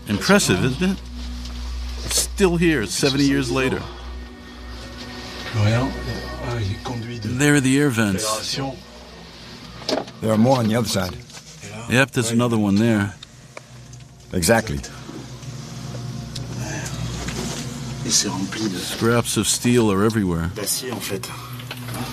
Impressive, isn't it? It's still here 70 years later. There are the air vents. There are more on the other side. Yep, there's another one there. Exactly. Scraps of steel are everywhere.